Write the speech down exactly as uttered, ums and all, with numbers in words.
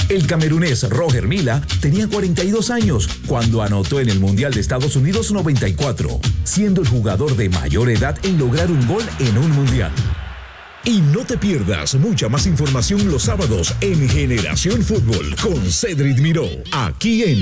El camerunés Roger Mila tenía cuarenta y dos años cuando anotó en el Mundial de Estados Unidos noventa y cuatro, siendo el jugador de mayor edad en lograr un gol en un Mundial. Y no te pierdas mucha más información los sábados en Generación Fútbol con Cedric Miró, aquí en